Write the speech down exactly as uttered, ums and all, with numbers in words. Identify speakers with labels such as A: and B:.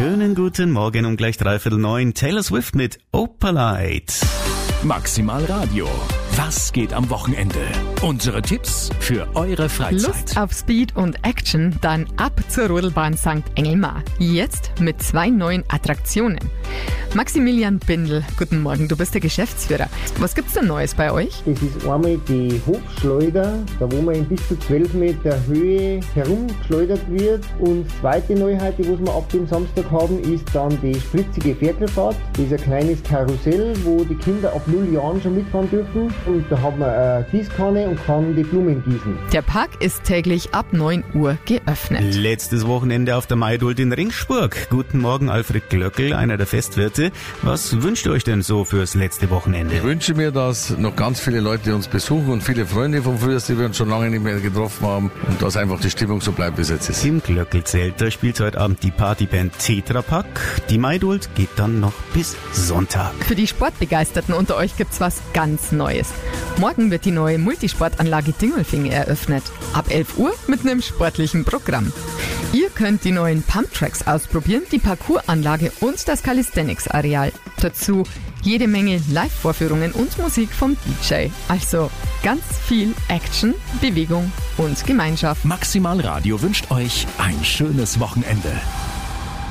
A: Schönen guten Morgen um gleich dreiviertel neun. Taylor Swift mit Opalite.
B: Maximal Radio. Was geht am Wochenende? Unsere Tipps für eure Freizeit.
C: Lust auf Speed und Action? Dann ab zur Rodelbahn Sankt Engelmar. Jetzt mit zwei neuen Attraktionen. Maximilian Bindel, guten Morgen, du bist der Geschäftsführer. Was gibt's denn Neues bei euch?
D: Das ist einmal die Hochschleuder, da wo man in bis zu zwölf Meter Höhe herumgeschleudert wird. Und die zweite Neuheit, die wir ab dem Samstag haben, ist dann die spritzige Ferkelfahrt. Das ist ein kleines Karussell, wo die Kinder ab null Jahren schon mitfahren dürfen. Und da hat man eine Gießkanne und kann die Blumen gießen.
C: Der Park ist täglich ab neun Uhr geöffnet.
A: Letztes Wochenende auf der Maidult in Ringsburg. Guten Morgen, Alfred Glöckel, einer der Festwirte. Was wünscht ihr euch denn so fürs letzte Wochenende?
E: Ich wünsche mir, dass noch ganz viele Leute uns besuchen und viele Freunde von früher, die wir uns schon lange nicht mehr getroffen haben, und dass einfach die Stimmung so bleibt, wie es jetzt ist.
A: Im Glöckelzelt, da spielt heute Abend die Partyband Tetra Pak. Die Maidult geht dann noch bis Sonntag.
C: Für die Sportbegeisterten unter euch gibt's was ganz Neues. Morgen wird die neue Multisportanlage Dingolfing eröffnet. Ab elf Uhr mit einem sportlichen Programm. Ihr könnt die neuen Pumptracks ausprobieren, die Parcoursanlage und das Calisthenics-Areal. Dazu jede Menge Live-Vorführungen und Musik vom D J. Also ganz viel Action, Bewegung und Gemeinschaft.
B: Maximal Radio wünscht euch ein schönes Wochenende.